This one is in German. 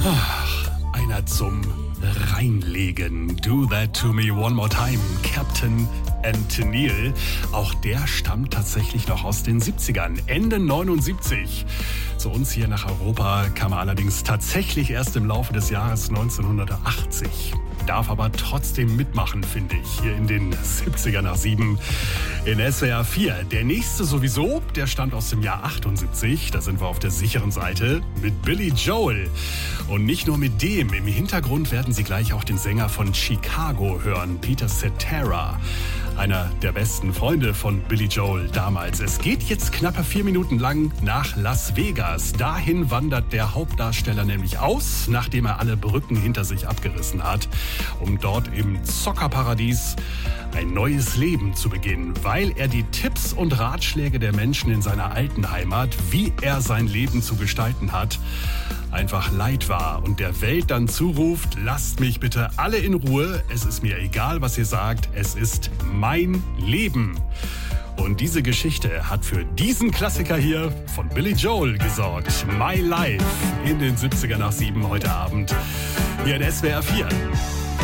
Einer zum Reinlegen. Do that to me one more time. Captain Anthony. Auch der stammt tatsächlich noch aus den 70ern. Ende 79. Zu uns hier nach Europa kam er allerdings tatsächlich erst im Laufe des Jahres 1980. Darf aber trotzdem mitmachen, finde ich, hier in den 70er nach 7 in SWR 4. Der nächste sowieso, der stammt aus dem Jahr 78. Da sind wir auf der sicheren Seite mit Billy Joel. Und nicht nur mit dem. Im Hintergrund werden Sie gleich auch den Sänger von Chicago hören, Peter Cetera. Einer der besten Freunde von Billy Joel damals. Es geht jetzt knappe 4 Minuten lang nach Las Vegas. Dahin wandert der Hauptdarsteller nämlich aus, nachdem er alle Brücken hinter sich abgerissen hat, um dort im Zockerparadies ein neues Leben zu beginnen, weil er die Tipps und Ratschläge der Menschen in seiner alten Heimat, wie er sein Leben zu gestalten hat, einfach leid war und der Welt dann zuruft: Lasst mich bitte alle in Ruhe, es ist mir egal, was ihr sagt, es ist mein Leben. Und diese Geschichte hat für diesen Klassiker hier von Billy Joel gesorgt. My Life in den 70er nach 7 heute Abend hier in SWR 4.